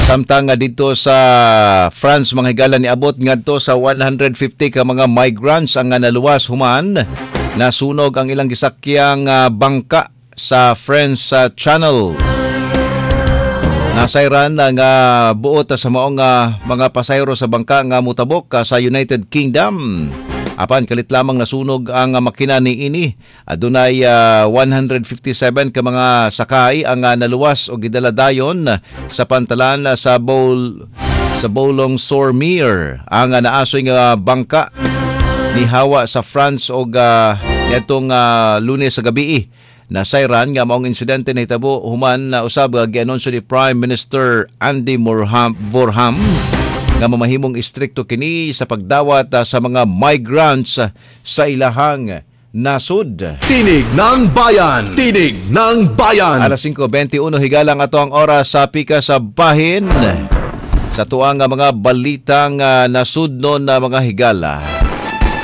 Samtang nga dito sa France mga higala niabot ngadto sa 150 ka mga migrants ang naluwas human nasunog ang ilang gisakyang bangka sa French Channel. Nasayran nga buot sa maong mga pasayro sa bangka nga mutabok sa United Kingdom. Apan kalit lamang nasunog ang makina ni ini. Adunay 157 ka mga sakay ang naluwas o gidala dayon sa pantalan sa Boulogne-sur-Mer. Ang naasoy nga bangka ni hawa sa France og nitong Lunes sa gabi. Nasayran nga maong insidente na hitabo human na usab gianunsyo ni Prime Minister Andy Vorham nga mamahimong istrikto kini sa pagdawat sa mga migrants sa ilahang nasud. Tinig ng Bayan! Tinig ng Bayan! Alas 5:21 higalang ato ang oras sa pika sa bahin. Sa tuang mga balitang nasudnon na mga higala.